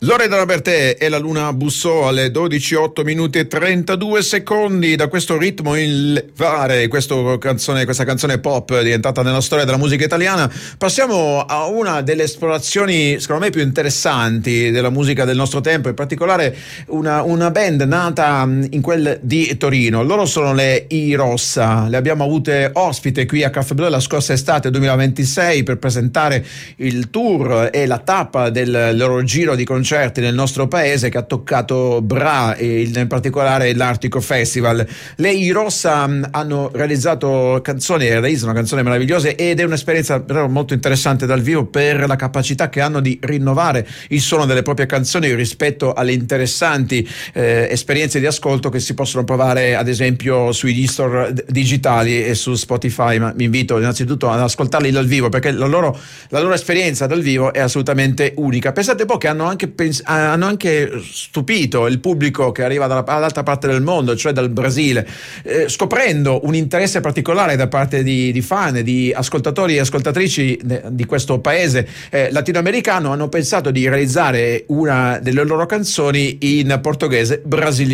Loredana Bertè e la Luna bussò alle 12:08 minuti e 32 secondi. Da questo ritmo in levare, questa canzone pop diventata nella storia della musica italiana, passiamo a una delle esplorazioni secondo me più interessanti della musica del nostro tempo, in particolare una band nata in quel di Torino. Loro sono le I Rossa. Le abbiamo avute ospite qui a Caffè Blu la scorsa estate 2026 per presentare il tour e la tappa del loro giro di concerti nel nostro paese, che ha toccato Bra e in particolare l'Artico Festival. Le I Rossa hanno realizzato realizzano canzoni meravigliose ed è un'esperienza però molto interessante dal vivo per la capacità che hanno di rinnovare il suono delle proprie canzoni rispetto alle interessanti esperienze di ascolto che si possono provare ad esempio sui store digitali e su Spotify. Ma vi invito innanzitutto ad ascoltarli dal vivo, perché la loro esperienza dal vivo è assolutamente unica. Pensate poi che hanno anche stupito il pubblico che arriva dall'altra parte del mondo, cioè dal Brasile, scoprendo un interesse particolare da parte di fan, di ascoltatori e ascoltatrici di questo paese latinoamericano. Hanno pensato di realizzare una delle loro canzoni in portoghese brasiliano.